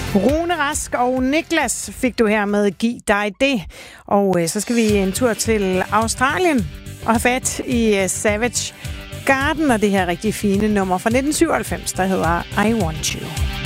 Rune Rask og Niklas fik du her med Giv dig det. Og så skal vi en tur til Australien og have fat i Savage Garden og det her rigtig fine nummer fra 1997, der hedder I Want You.